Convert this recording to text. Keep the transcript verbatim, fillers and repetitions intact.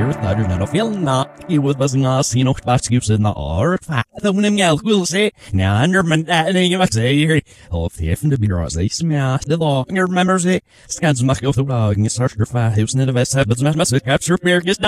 here that you're not a feeling that you would was not seen no excuse in the art. The one else will say, now under man that you must say, oh, if the to be right, they smash the law. You remember, say, scans must go through dog and you search your fat house in the vest, but it's not capture beer.